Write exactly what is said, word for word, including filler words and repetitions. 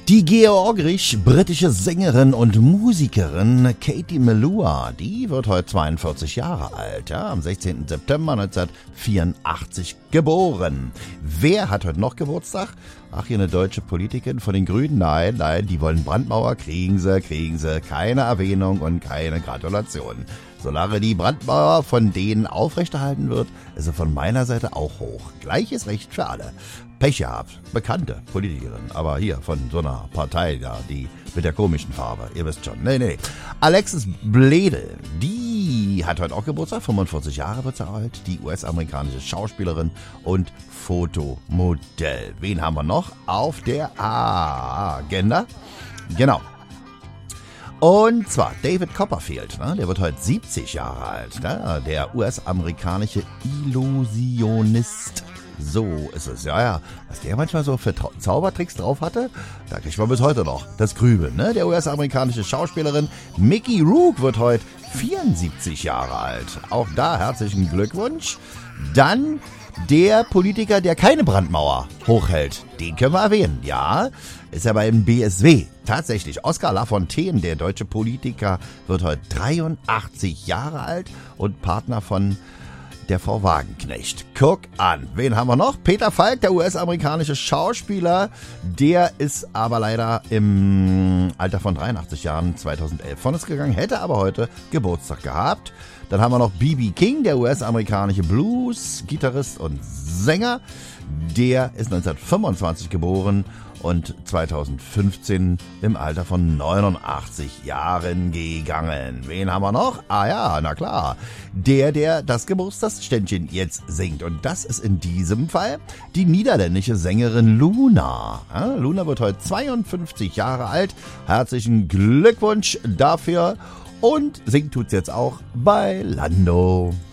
Die georgisch-britische Sängerin und Musikerin Katie Melua, die wird heute zweiundvierzig Jahre alt, ja, am sechzehnten September neunzehnhundertvierundachtzig geboren. Wer hat heute noch Geburtstag? Ach, hier eine deutsche Politikerin von den Grünen? Nein, nein, die wollen Brandmauer, kriegen sie, kriegen sie, keine Erwähnung und keine Gratulation. Solange die Brandmauer von denen aufrechterhalten wird, ist sie von meiner Seite auch hoch. Gleiches Recht für alle. Pech gehabt, bekannte Politikerin, aber hier von so einer Partei, ja, die mit der komischen Farbe, ihr wisst schon. Nee, nee, nee. Alexis Bledel, die hat heute auch Geburtstag, fünfundvierzig Jahre wird sie alt, die U S-amerikanische Schauspielerin und Fotomodell. Wen haben wir noch auf der Agenda? Genau. Und zwar David Copperfield, ne? Der wird heute siebzig Jahre alt, ne? Der U S-amerikanische Illusionist. So ist es, ja, ja. Was der manchmal so für Trau- Zaubertricks drauf hatte, da kriegt man bis heute noch das Grübeln, ne? Der U S-amerikanische Schauspielerin Mickey Rourke wird heute vierundsiebzig Jahre alt. Auch da herzlichen Glückwunsch. Dann der Politiker, der keine Brandmauer hochhält, den können wir erwähnen, ja, ist er beim B S W. Tatsächlich, Oskar Lafontaine, der deutsche Politiker, wird heute dreiundachtzig Jahre alt und Partner von der Frau Wagenknecht. Guck an, wen haben wir noch? Peter Falk, der U S-amerikanische Schauspieler, der ist aber leider im Alter von dreiundachtzig Jahren zweitausendelf von uns gegangen, hätte aber heute Geburtstag gehabt. Dann haben wir noch B B King, der U S-amerikanische Blues-Gitarrist und Sänger. Der ist neunzehnhundertfünfundzwanzig geboren und zweitausendfünfzehn im Alter von neunundachtzig Jahren gegangen. Wen haben wir noch? Ah ja, na klar. Der, der das Geburtstagsständchen jetzt singt. Und das ist in diesem Fall die niederländische Sängerin Luna. Ja, Luna wird heute zweiundfünfzig Jahre alt. Herzlichen Glückwunsch dafür. Und singt tut's jetzt auch bei Lando.